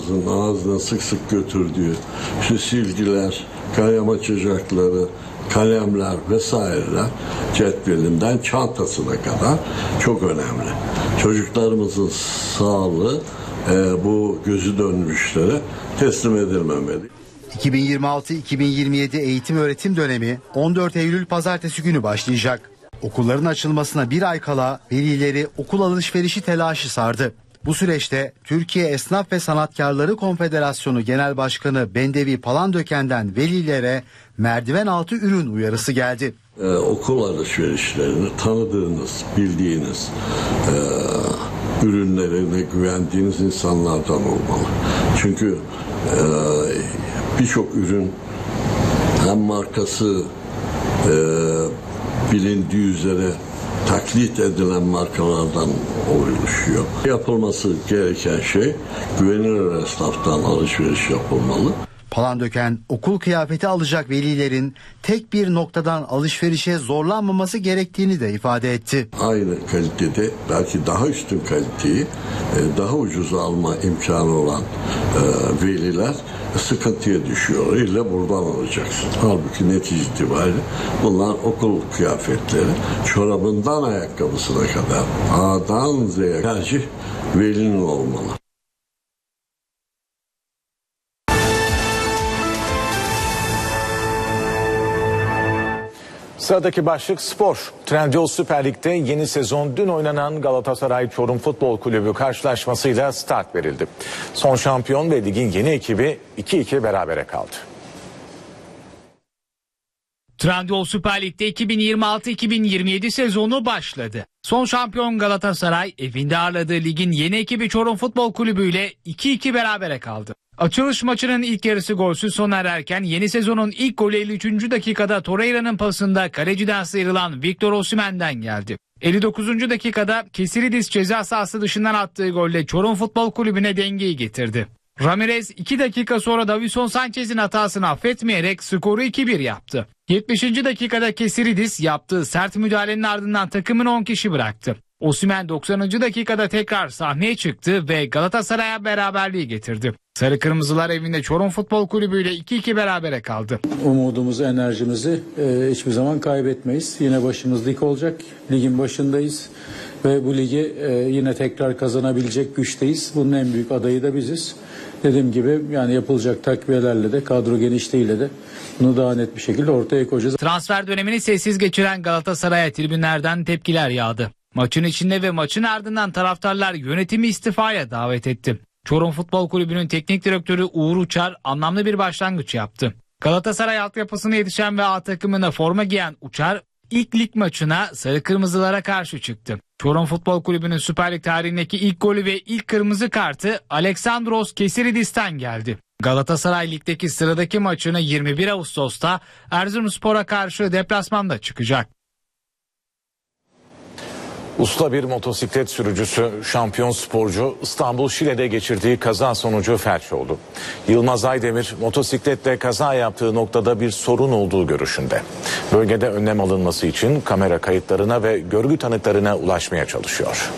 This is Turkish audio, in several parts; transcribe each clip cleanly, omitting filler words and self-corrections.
çocuklarımızın ağzına sık sık götürdüğü işte silgiler, kalem açacakları, kalemler vesaireler cetvelinden çantasına kadar çok önemli. Çocuklarımızın sağlığı bu gözü dönmüşlere teslim edilmemeli. 2026-2027 eğitim öğretim dönemi 14 Eylül pazartesi günü başlayacak. Okulların açılmasına bir ay kala velileri okul alışverişi telaşı sardı. Bu süreçte Türkiye Esnaf ve Sanatkarları Konfederasyonu Genel Başkanı Bendevi Palandöken'den velilere merdiven altı ürün uyarısı geldi. Okul alışverişlerini tanıdığınız, bildiğiniz, ürünlerine güvendiğiniz insanlardan olmalı. Çünkü birçok ürün hem markası bilindiği üzere taklit edilen markalardan oluşuyor. Yapılması gereken şey güvenilir esnaftan alışveriş yapılmalı. Palandöken okul kıyafeti alacak velilerin tek bir noktadan alışverişe zorlanmaması gerektiğini de ifade etti. Aynı kalitede belki daha üstün kaliteyi daha ucuza alma imkanı olan veliler sıkıntıya düşüyor. İlle buradan alacaksın. Halbuki netice itibariyle bunlar okul kıyafetleri. Çorabından ayakkabısına kadar A'dan Z'ye tercih velinin olmalı. Sıradaki başlık spor. Trendyol Süper Lig'de yeni sezon dün oynanan Galatasaray Çorum Futbol Kulübü karşılaşmasıyla start verildi. Son şampiyon ve ligin yeni ekibi 2-2 berabere kaldı. Trendyol Süper Lig'de 2026-2027 sezonu başladı. Son şampiyon Galatasaray evinde ağırladığı ligin yeni ekibi Çorum Futbol Kulübü ile 2-2 berabere kaldı. Açılış maçının ilk yarısı golsüz sona ererken yeni sezonun ilk golü 53. dakikada Torreira'nın pasında kaleciden sıyrılan Victor Osimhen'den geldi. 59. dakikada Kesiridis ceza sahası dışından attığı golle Çorum Futbol Kulübü'ne dengeyi getirdi. Ramirez 2 dakika sonra Davinson Sanchez'in hatasını affetmeyerek skoru 2-1 yaptı. 70. dakikada Kesiridis yaptığı sert müdahalenin ardından takımını 10 kişi bıraktı. Osimhen 90. dakikada tekrar sahneye çıktı ve Galatasaray'a beraberliği getirdi. Sarı Kırmızılar evinde Çorum Futbol Kulübü ile 2-2 berabere kaldı. Umudumuzu, enerjimizi hiçbir zaman kaybetmeyiz. Yine başımız dik olacak. Ligin başındayız ve bu ligi yine tekrar kazanabilecek güçteyiz. Bunun en büyük adayı da biziz. Dediğim gibi yani yapılacak takviyelerle de kadro genişliğiyle de bunu daha net bir şekilde ortaya koyacağız. Transfer dönemini sessiz geçiren Galatasaray'a tribünlerden tepkiler yağdı. Maçın içinde ve maçın ardından taraftarlar yönetimi istifaya davet etti. Çorum Futbol Kulübü'nün teknik direktörü Uğur Uçar anlamlı bir başlangıç yaptı. Galatasaray altyapısına yetişen ve A takımına forma giyen Uçar ilk lig maçına Sarı Kırmızılara karşı çıktı. Çorum Futbol Kulübü'nün Süper Lig tarihindeki ilk golü ve ilk kırmızı kartı Aleksandros Kesiridis'ten geldi. Galatasaray Lig'deki sıradaki maçını 21 Ağustos'ta Erzurumspor'a karşı deplasmanda çıkacak. Usta bir motosiklet sürücüsü, şampiyon sporcu İstanbul Şile'de geçirdiği kaza sonucu felç oldu. Yılmaz Aydemir motosikletle kaza yaptığı noktada bir sorun olduğu görüşünde. Bölgede önlem alınması için kamera kayıtlarına ve görgü tanıklarına ulaşmaya çalışıyor.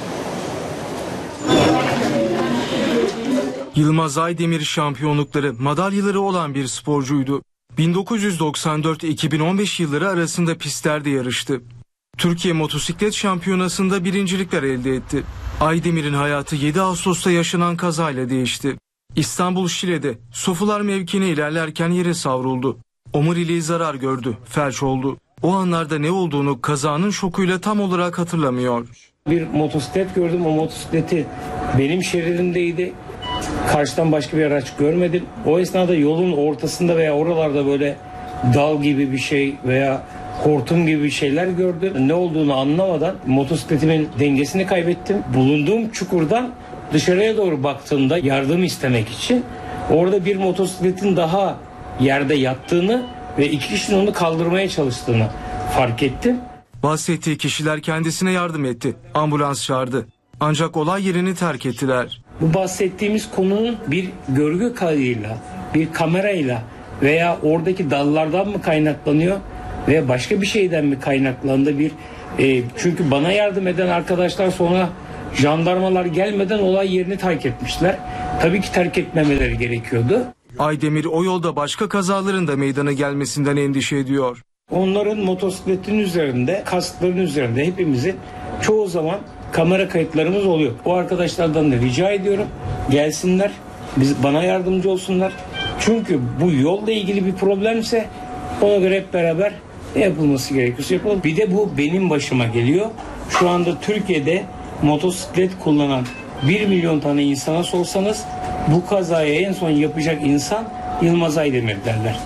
Yılmaz Aydemir şampiyonlukları, madalyaları olan bir sporcuydu. 1994-2015 yılları arasında pistlerde yarıştı. Türkiye Motosiklet Şampiyonası'nda birincilikler elde etti. Aydemir'in hayatı 7 Ağustos'ta yaşanan kazayla değişti. İstanbul Şile'de Sofular mevkine ilerlerken yere savruldu. Omuriliği zarar gördü, felç oldu. O anlarda ne olduğunu kazanın şokuyla tam olarak hatırlamıyor. Bir motosiklet gördüm, o motosikleti benim şeridimdeydi. Karşıdan başka bir araç görmedim. O esnada yolun ortasında veya oralarda böyle dal gibi bir şey veya hortum gibi bir şeyler gördüm. Ne olduğunu anlamadan motosikletimin dengesini kaybettim. Bulunduğum çukurdan dışarıya doğru baktığımda yardım istemek için orada bir motosikletin daha yerde yattığını ve 2 kişinin onu kaldırmaya çalıştığını fark ettim. Bahsettiği kişiler kendisine yardım etti. Ambulans çağırdı. Ancak olay yerini terk ettiler. Bu bahsettiğimiz konunun bir görgü kaydıyla, bir kamerayla veya oradaki dallardan mı kaynaklanıyor veya başka bir şeyden mi kaynaklandı çünkü bana yardım eden arkadaşlar sonra jandarmalar gelmeden olay yerini terk etmişler tabii ki terk etmemeleri gerekiyordu. Aydemir o yolda başka kazaların da meydana gelmesinden endişe ediyor. Onların motosikletin üzerinde, kaskların üzerinde hepimizin çoğu zaman kamera kayıtlarımız oluyor. O arkadaşlardan da rica ediyorum, gelsinler, bana yardımcı olsunlar. Çünkü bu yolla ilgili bir problemse ona göre hep beraber ne yapılması gerekiyorsa yapalım. Bir de bu benim başıma geliyor. Şu anda Türkiye'de motosiklet kullanan 1 milyon tane insana sorsanız bu kazayı en son yapacak insan Yılmaz Aydemir derler.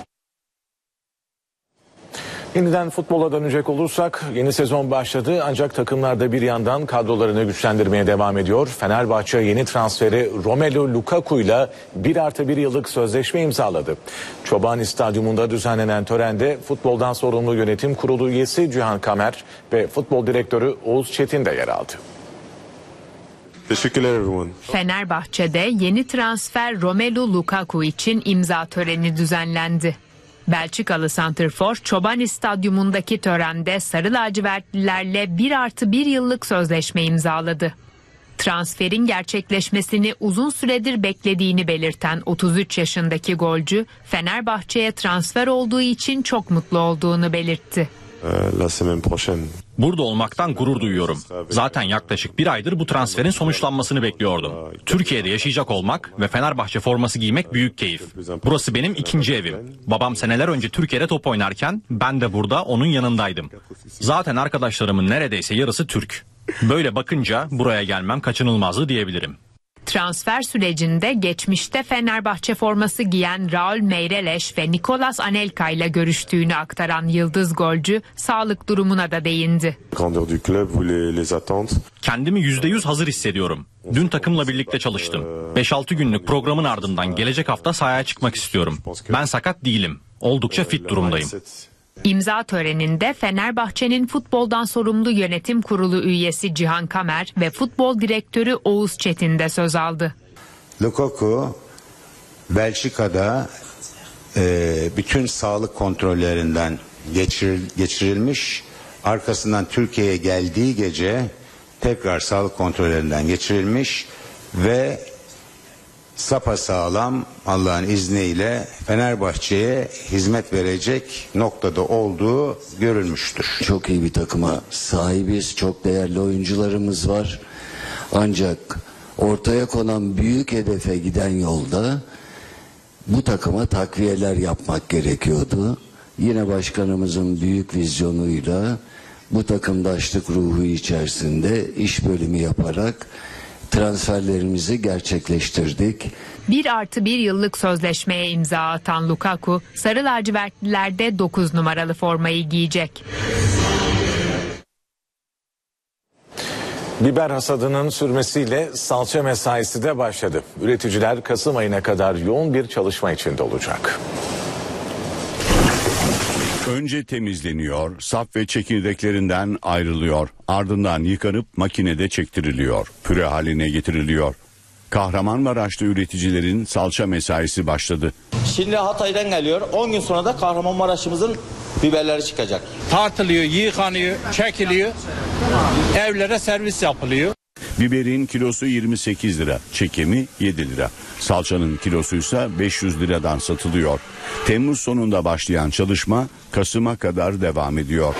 Yeniden futbola dönecek olursak yeni sezon başladı ancak takımlar da bir yandan kadrolarını güçlendirmeye devam ediyor. Fenerbahçe yeni transferi Romelu Lukaku ile 1+1 yıllık sözleşme imzaladı. Çobani Stadyumunda düzenlenen törende futboldan sorumlu yönetim kurulu üyesi Cihan Kamer ve futbol direktörü Oğuz Çetin de yer aldı. Teşekkürler everyone. Fenerbahçe'de yeni transfer Romelu Lukaku için imza töreni düzenlendi. Belçikalı santrfor Çobani Stadyumundaki törende sarı lacivertlilerle 1+1 yıllık sözleşme imzaladı. Transferin gerçekleşmesini uzun süredir beklediğini belirten 33 yaşındaki golcü Fenerbahçe'ye transfer olduğu için çok mutlu olduğunu belirtti. Burada olmaktan gurur duyuyorum. Zaten yaklaşık 1 aydır bu transferin sonuçlanmasını bekliyordum. Türkiye'de yaşayacak olmak ve Fenerbahçe forması giymek büyük keyif. Burası benim ikinci evim. Babam seneler önce Türkiye'de top oynarken ben de burada onun yanındaydım. Zaten arkadaşlarımın neredeyse yarısı Türk. Böyle bakınca buraya gelmem kaçınılmazdı diyebilirim. Transfer sürecinde geçmişte Fenerbahçe forması giyen Raul Meireles ve Nicolas Anelka ile görüştüğünü aktaran yıldız golcü sağlık durumuna da değindi. Kendimi %100 hazır hissediyorum. Dün takımla birlikte çalıştım. 5-6 günlük programın ardından gelecek hafta sahaya çıkmak istiyorum. Ben sakat değilim. Oldukça fit durumdayım. İmza töreninde Fenerbahçe'nin futboldan sorumlu yönetim kurulu üyesi Cihan Kamer ve futbol direktörü Oğuz Çetin de söz aldı. Lukaku Belçika'da bütün sağlık kontrollerinden geçirilmiş. Arkasından Türkiye'ye geldiği gece tekrar sağlık kontrollerinden geçirilmiş ve sapasağlam Allah'ın izniyle Fenerbahçe'ye hizmet verecek noktada olduğu görülmüştür. Çok iyi bir takıma sahibiz, çok değerli oyuncularımız var. Ancak ortaya konan büyük hedefe giden yolda bu takıma takviyeler yapmak gerekiyordu. Yine başkanımızın büyük vizyonuyla bu takımdaşlık ruhu içerisinde iş bölümü yaparak transferlerimizi gerçekleştirdik. 1+1 yıllık sözleşmeye imza atan Lukaku, sarı lacivertlilerde 9 numaralı formayı giyecek. Biber hasadının sürmesiyle salça mesaisi de başladı. Üreticiler Kasım ayına kadar yoğun bir çalışma içinde olacak. Önce temizleniyor, sap ve çekirdeklerinden ayrılıyor. Ardından yıkanıp makinede çektiriliyor. Püre haline getiriliyor. Kahramanmaraş'ta üreticilerin salça mesaisi başladı. Şimdi Hatay'dan geliyor. 10 gün sonra da Kahramanmaraş'ımızın biberleri çıkacak. Tartılıyor, yıkanıyor, çekiliyor. Evlere servis yapılıyor. Biberin kilosu 28 lira, çekimi 7 lira. Salçanın kilosuysa 500 liradan satılıyor. Temmuz sonunda başlayan çalışma Kasım'a kadar devam ediyor.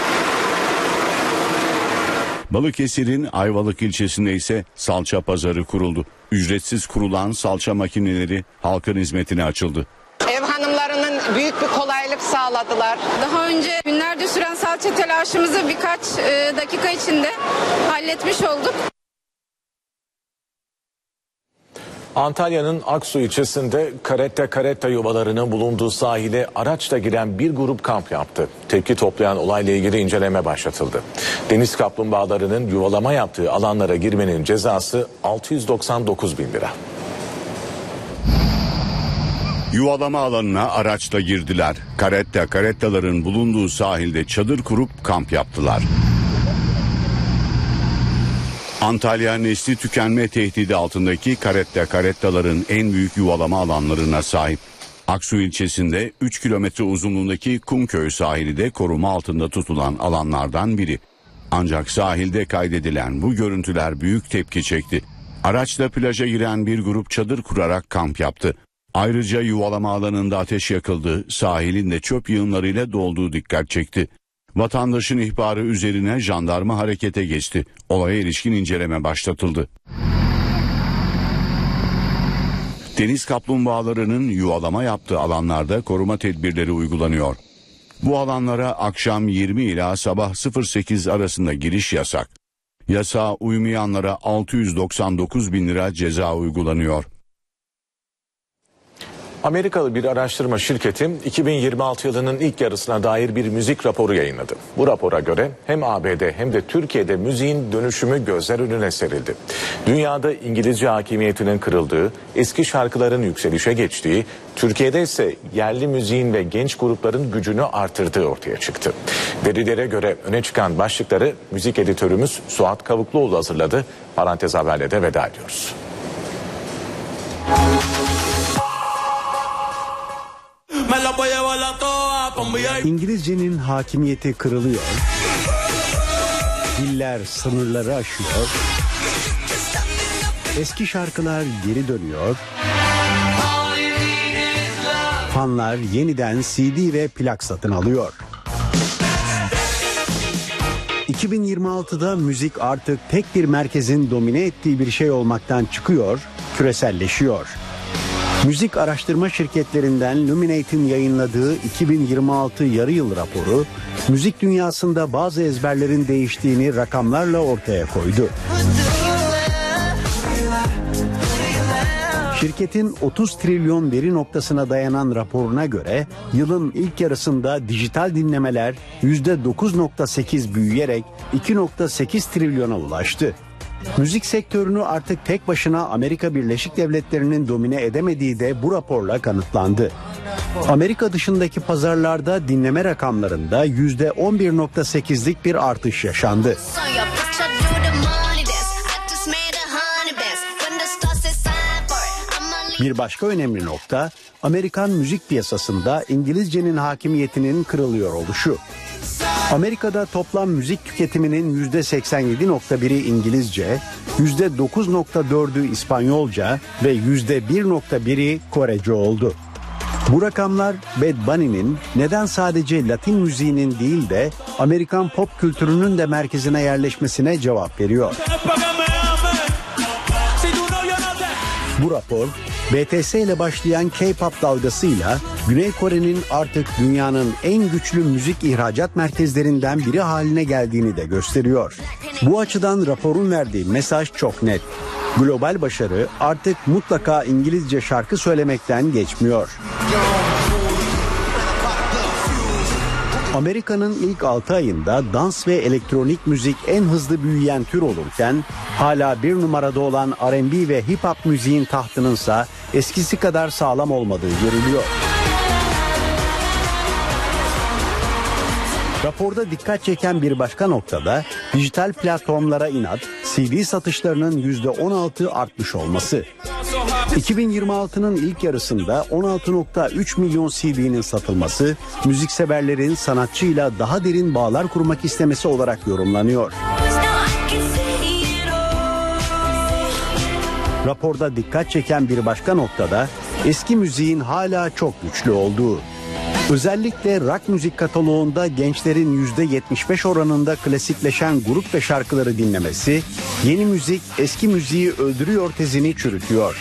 Balıkesir'in Ayvalık ilçesinde ise salça pazarı kuruldu. Ücretsiz kurulan salça makineleri halkın hizmetine açıldı. Ev hanımlarının büyük bir kolaylık sağladılar. Daha önce günlerce süren salça telaşımızı birkaç dakika içinde halletmiş olduk. Antalya'nın Aksu ilçesinde karetta yuvalarının bulunduğu sahile araçla giren bir grup kamp yaptı. Tepki toplayan olayla ilgili inceleme başlatıldı. Deniz kaplumbağalarının yuvalama yaptığı alanlara girmenin cezası 699 bin lira. Yuvalama alanına araçla girdiler. Karettaların bulunduğu sahilde çadır kurup kamp yaptılar. Antalya nesli tükenme tehdidi altındaki karettaların en büyük yuvalama alanlarına sahip. Aksu ilçesinde 3 kilometre uzunluğundaki Kumköy sahili de koruma altında tutulan alanlardan biri. Ancak sahilde kaydedilen bu görüntüler büyük tepki çekti. Araçla plaja giren bir grup çadır kurarak kamp yaptı. Ayrıca yuvalama alanında ateş yakıldı, sahilin de çöp yığınlarıyla dolduğu dikkat çekti. Vatandaşın ihbarı üzerine jandarma harekete geçti. Olaya ilişkin inceleme başlatıldı. Deniz kaplumbağalarının yuvalama yaptığı alanlarda koruma tedbirleri uygulanıyor. Bu alanlara akşam 20 ila sabah 08 arasında giriş yasak. Yasağa uymayanlara 699 bin lira ceza uygulanıyor. Amerikalı bir araştırma şirketi 2026 yılının ilk yarısına dair bir müzik raporu yayınladı. Bu rapora göre hem ABD hem de Türkiye'de müziğin dönüşümü gözler önüne serildi. Dünyada İngilizce hakimiyetinin kırıldığı, eski şarkıların yükselişe geçtiği, Türkiye'de ise yerli müziğin ve genç grupların gücünü artırdığı ortaya çıktı. Verilere göre öne çıkan başlıkları müzik editörümüz Suat Kavukluoğlu hazırladı. Parantez haberle de veda ediyoruz. İngilizcenin hakimiyeti kırılıyor. Diller sınırları aşıyor. Eski şarkılar geri dönüyor. Fanlar yeniden CD ve plak satın alıyor. 2026'da müzik artık tek bir merkezin domine ettiği bir şey olmaktan çıkıyor, küreselleşiyor. Müzik araştırma şirketlerinden Luminate'in yayınladığı 2026 yarı yıl raporu, müzik dünyasında bazı ezberlerin değiştiğini rakamlarla ortaya koydu. Şirketin 30 trilyon veri noktasına dayanan raporuna göre yılın ilk yarısında dijital dinlemeler %9.8 büyüyerek 2.8 trilyona ulaştı. Müzik sektörünü artık tek başına Amerika Birleşik Devletleri'nin domine edemediği de bu raporla kanıtlandı. Amerika dışındaki pazarlarda dinleme rakamlarında %11.8'lik bir artış yaşandı. Bir başka önemli nokta, Amerikan müzik piyasasında İngilizcenin hakimiyetinin kırılıyor oluşu. Amerika'da toplam müzik tüketiminin %87.1'i İngilizce, %9.4'ü İspanyolca ve %1.1'i Korece oldu. Bu rakamlar Bad Bunny'nin neden sadece Latin müziğinin değil de Amerikan pop kültürünün de merkezine yerleşmesine cevap veriyor. Bu rapor, BTS ile başlayan K-pop dalgasıyla Güney Kore'nin artık dünyanın en güçlü müzik ihracat merkezlerinden biri haline geldiğini de gösteriyor. Bu açıdan raporun verdiği mesaj çok net. Global başarı artık mutlaka İngilizce şarkı söylemekten geçmiyor. Amerika'nın ilk 6 ayında dans ve elektronik müzik en hızlı büyüyen tür olurken hala bir numarada olan R&B ve hip hop müziğin tahtınınsa eskisi kadar sağlam olmadığı görülüyor. Raporda dikkat çeken bir başka noktada dijital platformlara inat, CD satışlarının %16 artmış olması. 2026'nın ilk yarısında 16.3 milyon CD'nin satılması, müzikseverlerin sanatçıyla daha derin bağlar kurmak istemesi olarak yorumlanıyor. Raporda dikkat çeken bir başka noktada eski müziğin hala çok güçlü olduğu. Özellikle rock müzik kataloğunda gençlerin %75 oranında klasikleşen grup ve şarkıları dinlemesi, yeni müzik eski müziği öldürüyor tezini çürütüyor.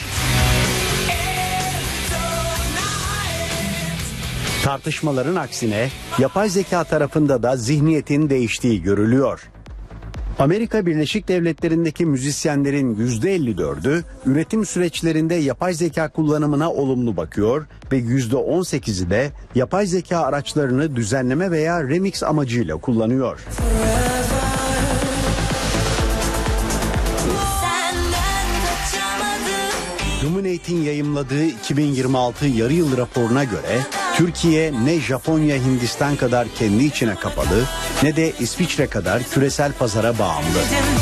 Tartışmaların aksine yapay zeka tarafında da zihniyetin değiştiği görülüyor. Amerika Birleşik Devletleri'ndeki müzisyenlerin %54'ü üretim süreçlerinde yapay zeka kullanımına olumlu bakıyor ve %18'i de yapay zeka araçlarını düzenleme veya remix amacıyla kullanıyor. Luminate'in yayımladığı 2026 yarı yıl raporuna göre Türkiye ne Japonya, Hindistan kadar kendi içine kapalı ne de İsviçre kadar küresel pazara bağımlı.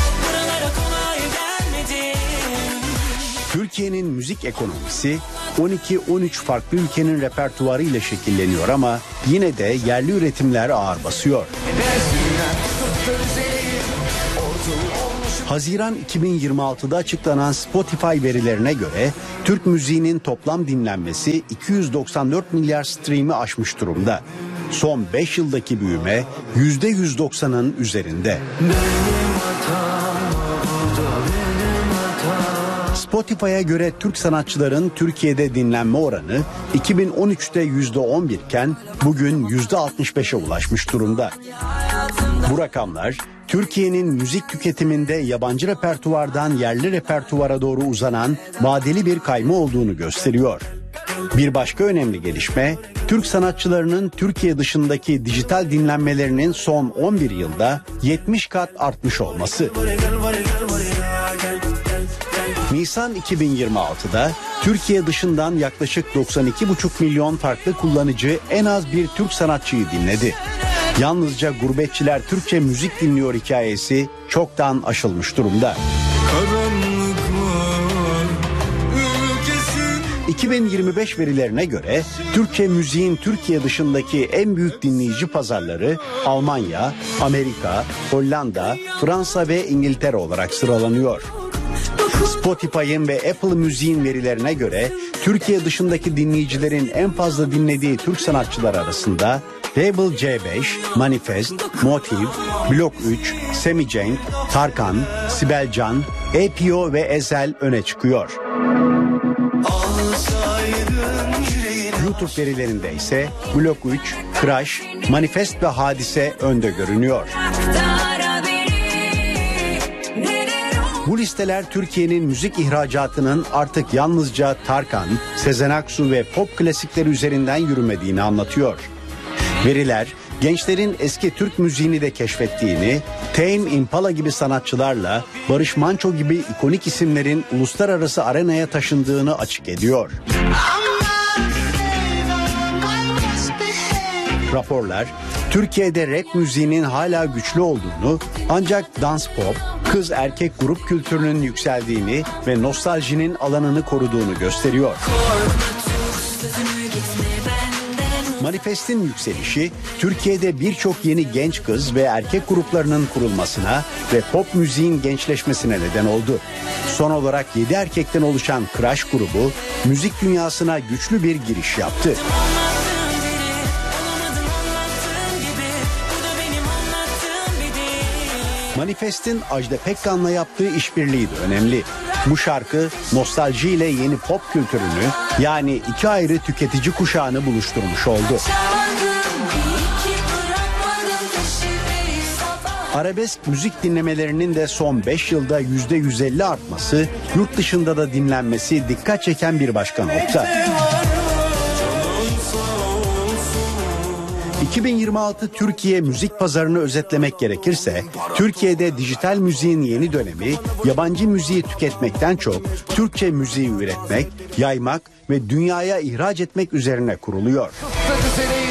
Türkiye'nin müzik ekonomisi 12-13 farklı ülkenin repertuarı ile şekilleniyor ama yine de yerli üretimler ağır basıyor. Haziran 2026'da açıklanan Spotify verilerine göre Türk müziğinin toplam dinlenmesi 294 milyar stream'i aşmış durumda. Son 5 yıldaki büyüme %190'ın üzerinde. Spotify'a göre Türk sanatçıların Türkiye'de dinlenme oranı 2013'te %11 iken bugün %65'e ulaşmış durumda. Bu rakamlar Türkiye'nin müzik tüketiminde yabancı repertuvardan yerli repertuvara doğru uzanan vadeli bir kayma olduğunu gösteriyor. Bir başka önemli gelişme, Türk sanatçılarının Türkiye dışındaki dijital dinlenmelerinin son 11 yılda 70 kat artmış olması. Nisan 2026'da Türkiye dışından yaklaşık 92,5 milyon farklı kullanıcı en az bir Türk sanatçıyı dinledi. Yalnızca gurbetçiler Türkçe müzik dinliyor hikayesi çoktan aşılmış durumda. 2025 verilerine göre Türkçe müziğin Türkiye dışındaki en büyük dinleyici pazarları Almanya, Amerika, Hollanda, Fransa ve İngiltere olarak sıralanıyor. Spotify'ın ve Apple Müziğin verilerine göre Türkiye dışındaki dinleyicilerin en fazla dinlediği Türk sanatçılar arasında Label C5, Manifest, Motive, Blok 3, Semi Cenk, Tarkan, Sibel Can, EPO ve Ezel öne çıkıyor. YouTube verilerinde ise Blok 3, Crash, Manifest ve Hadise önde görünüyor. Bu listeler Türkiye'nin müzik ihracatının artık yalnızca Tarkan, Sezen Aksu ve pop klasikleri üzerinden yürümediğini anlatıyor. Veriler, gençlerin eski Türk müziğini de keşfettiğini, Tame Impala gibi sanatçılarla Barış Manço gibi ikonik isimlerin uluslararası arenaya taşındığını açık ediyor. Raporlar, Türkiye'de rap müziğinin hala güçlü olduğunu, ancak dans pop, kız erkek grup kültürünün yükseldiğini ve nostaljinin alanını koruduğunu gösteriyor. Manifest'in yükselişi, Türkiye'de birçok yeni genç kız ve erkek gruplarının kurulmasına ve pop müziğin gençleşmesine neden oldu. Son olarak 7 erkekten oluşan Crash grubu, müzik dünyasına güçlü bir giriş yaptı. Manifest'in Ajda Pekkan'la yaptığı işbirliği de önemli. Bu şarkı nostaljiyle yeni pop kültürünü, yani iki ayrı tüketici kuşağını buluşturmuş oldu. Arabesk müzik dinlemelerinin de son 5 yılda %150 artması, yurt dışında da dinlenmesi dikkat çeken bir başka nokta. 2026 Türkiye müzik pazarını özetlemek gerekirse, Türkiye'de dijital müziğin yeni dönemi, yabancı müziği tüketmekten çok Türkçe müziği üretmek, yaymak ve dünyaya ihraç etmek üzerine kuruluyor.